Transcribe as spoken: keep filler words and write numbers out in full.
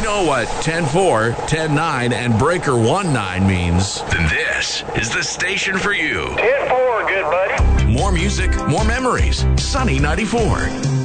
know what ten four, ten nine, and breaker one nine means, then this is the station for you. ten four, good buddy. More music, more memories. Sunny ninety-four.